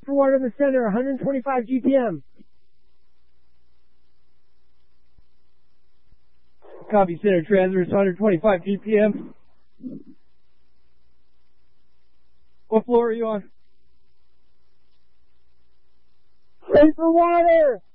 for water in the center, 125 GPM. Copy, center transverse, 125 GPM. What floor are you on? Wait for water!